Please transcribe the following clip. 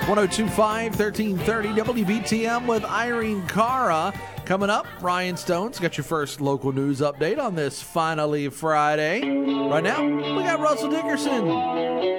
1025, 1330 WBTM with Irene Cara. Coming up, Ryan Stone's got your first local news update on this Finally Friday. Right now, we got Russell Dickerson.